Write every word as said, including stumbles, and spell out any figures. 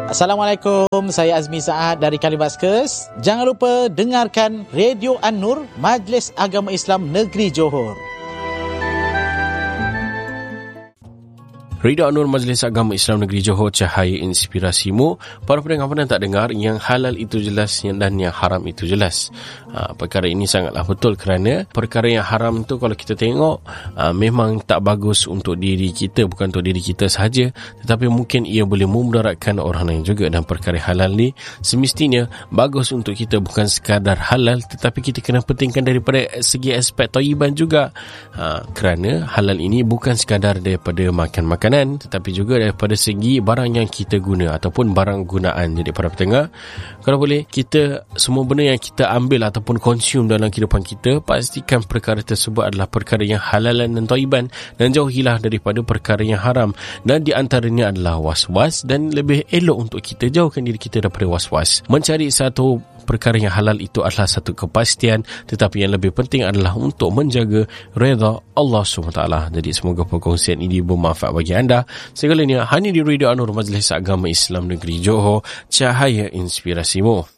Assalamualaikum, saya Azmi Saad dari Kalibaskes. Jangan lupa dengarkan Radio An-Nur, Majlis Agama Islam Negeri Johor. Radio An-Nur, Majlis Agama Islam Negeri Johor, cahaya inspirasimu. Para pendengar pernah tak dengar yang halal itu jelas dan yang haram itu jelas? Ha, perkara ini sangatlah betul kerana perkara yang haram tu kalau kita tengok ha, memang tak bagus untuk diri kita, bukan untuk diri kita sahaja, tetapi mungkin ia boleh memudaratkan orang lain juga. Dan perkara halal ni semestinya bagus untuk kita, bukan sekadar halal tetapi kita kena pentingkan daripada segi aspek thayyiban juga. Ha, kerana halal ini bukan sekadar daripada makan-makan, tetapi juga daripada segi barang yang kita guna ataupun barang gunaan. Jadi para pendengar, kalau boleh kita semua benda yang kita ambil ataupun konsum dalam kehidupan kita, pastikan perkara tersebut adalah perkara yang halalan dan thayyiban, dan jauhilah daripada perkara yang haram. Dan di antaranya adalah was-was, dan lebih elok untuk kita jauhkan diri kita daripada was-was. Mencari satu perkara yang halal itu adalah satu kepastian, tetapi yang lebih penting adalah untuk menjaga redha Allah subhanahu wa taala. Jadi semoga perkongsian ini bermanfaat bagi anda. Segalanya hanya di Radio An-Nur, Majlis Agama Islam Negeri Johor, cahaya inspirasimu.